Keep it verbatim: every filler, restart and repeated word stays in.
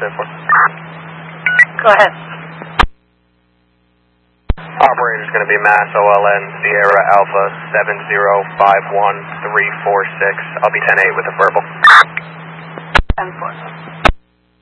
ten four. Go ahead. Operator's going to be Mass O L N Sierra Alpha seven zero five one three four six. I'll be ten eight with a verbal. ten four.